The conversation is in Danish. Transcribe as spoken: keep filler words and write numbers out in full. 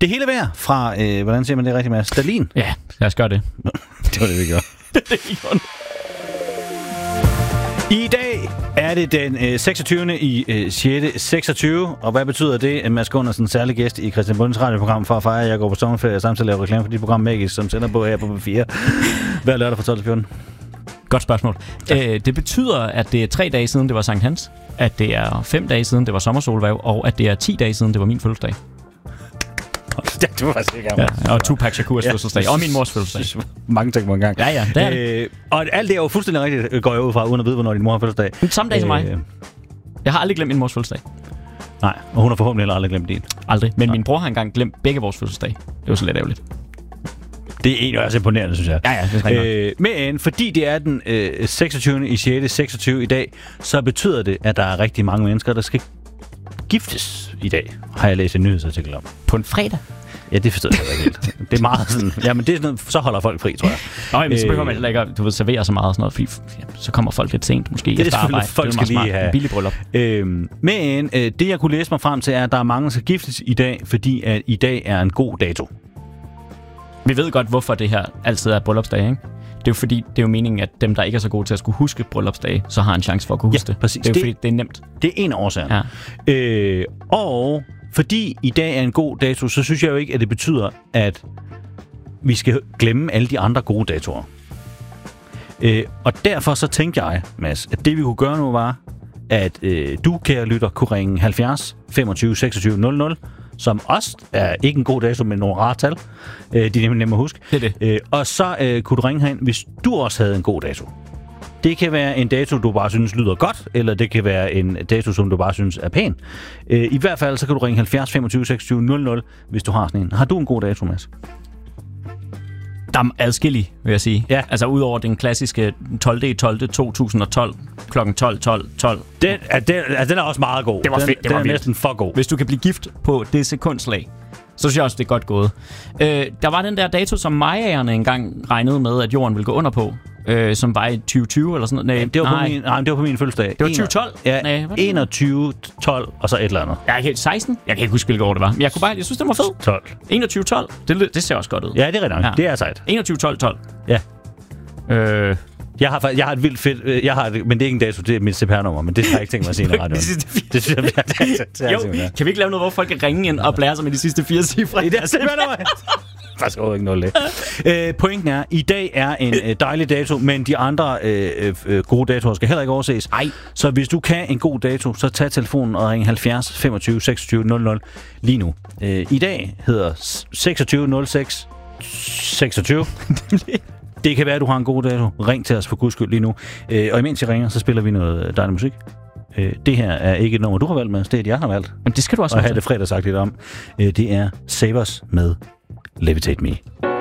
Det hele værd fra, øh, hvordan siger man det rigtigt, Mads? Stalin? Ja, lad os gøre det. Det var det, vi gjorde. Det gjorde I dag er det den øh, seksogtyvende i øh, sjette seksogtyve, og hvad betyder det? Mads Gundersen, særlig gæst i Christian Bundes radioprogram for at fejre, at jeg går på sommerferie og samtidig laver reklame for dit program Magisk, som sender på her på P fire hver lørdag fra tolv til fjorten. Godt spørgsmål. Æ, det betyder, at det er tre dage siden, det var Sankt Hans, at det er fem dage siden, det var sommersolværv, og at det er ti dage siden, det var min fødselsdag. Ja, det var faktisk ikke ja, og Tupac Shakurs ja. fødselsdag, og min mors fødselsdag. Mange ting på en gang. Ja, ja, det er det. Øh, og alt det er jo fuldstændig rigtigt, går jeg ud fra, uden at vide, hvornår din mor har fødselsdag. Men samme dag øh, som mig. Jeg har aldrig glemt min mors fødselsdag. Nej, og hun har forhåbentlig heller aldrig glemt din. Aldrig, men ja. Min bror har engang glemt begge vores fødselsdag. Det var så lidt ærgerligt. Det er egentlig også imponerende, synes jeg. Ja, ja, det er øh, Men fordi det er den øh, seksogtyvende i sjette seksogtyve i dag, så betyder det, at der er rigtig mange mennesker, der skal giftes i dag, har jeg læst en nyhedsartikel om. På en fredag? Ja, det forstår jeg ikke helt. Det er meget sådan... Jamen, det er sådan, så holder folk fri, tror jeg. Nå, men så behøver man heller ikke, du ved, servere så meget og sådan noget, fordi ja, så kommer folk lidt sent, måske. Det er selvfølgelig, folk skal lige have... En billig bryllup. Øhm, men øh, det, jeg kunne læse mig frem til, er, at der er mange, der skal giftes i dag, fordi at i dag er en god dato. Vi ved godt, hvorfor det her altid er bryllupsdag, ikke? Det er jo fordi, det er jo meningen, at dem, der ikke er så gode til at skulle huske bryllupsdage, så har en chance for at kunne huske ja, det. Præcis. Det er jo det, fordi, det er nemt. Det er en af årsagerne. Ja. Øh, og fordi i dag er en god dato, så synes jeg jo ikke, at det betyder, at vi skal glemme alle de andre gode datoer. Øh, og derfor så tænkte jeg, Mads, at det vi kunne gøre nu var, at øh, du, kære lytter, kunne ringe halvfjerds femogtyve seksogtyve nul nul, som også er ikke en god dato, men nogle rare tal. Øh, de er nemlig nemme at huske. Det er det. Øh, og så øh, kunne du ringe herind, hvis du også havde en god dato. Det kan være en dato, du bare synes lyder godt, eller det kan være en dato, som du bare synes er pæn. Øh, I hvert fald så kan du ringe halvfjerds femogtyve seksogtyve nul nul, hvis du har sådan en. Har du en god dato, Mads? Der er adskillige, vil jeg sige. Ja. Altså udover den klassiske tolvte tolvte to tusind og tolv klokken tolv tolv tolv. Den er, den, altså, den er også meget god. Det var den, fedt. Det den var er vildt. næsten for god. Hvis du kan blive gift på det sekundslag, så synes jeg også, det er godt gået. Øh, der var den der dato, som mayaerne engang regnede med, at jorden ville gå under på. Øh, som var i tyve tyve eller sådan noget. Nej, ja, det var nej. på min, nej, det var på min fødselsdag. Det var tyve tolv? Ja, nej, enogtyve tolv og så et eller andet. Jeg kan seksten? Jeg kan ikke huske, hvilket år det var. Men jeg kunne bare, jeg synes, det var fedt. tolv. enogtyve tolv? Det, det ser også godt ud. Ja, det er rigtigt. Ja. Det er sejt. enogtyve tolv tolv. Ja. Øh... Jeg har, jeg har et vildt fedt... Jeg har et, men det er ikke en dato, det er mit C P R-nummer, men det har jeg ikke tænkt mig at sige i radioen. Det synes jeg, det er, det er, jo, kan vi ikke lave noget, hvor folk kan ringe ind og blære sig med de sidste fire cifre? I det er C P R-nummer. Faktisk overhovedet ikke noget det. Øh, pointen er, i dag er en øh, dejlig dato, men de andre øh, øh, gode datoer skal heller ikke overses. Ej. Så hvis du kan en god dato, så tag telefonen og ring halvfjerds femogtyve seksogtyve nul nul lige nu. Øh, I dag hedder seksogtyve nul seks seksogtyve. Det kan være, at du har en god dato. Ring til os for guds skyld lige nu. Øh, og imens I ringer, så spiller vi noget dejlig musik. Øh, det her er ikke et nummer, du har valgt, med. Det er et, jeg har valgt. Men det skal du også og have det fredagsagtigt om. Øh, det er Savers med Levitate Me.